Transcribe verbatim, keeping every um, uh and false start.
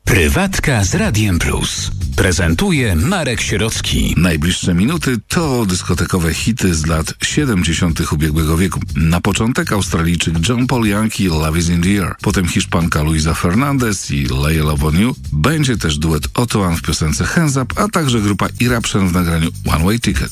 Prywatka z Radiem Plus. Prezentuje Marek Sierocki. Najbliższe minuty to dyskotekowe hity z lat siedemdziesiątych ubiegłego wieku. Na początek Australijczyk John Paul Young i Love is in the Air. Potem Hiszpanka Luisa Fernandez i Lay Love on You. Będzie też duet Otoan w piosence Hands Up, a także grupa Eruption w nagraniu One Way Ticket.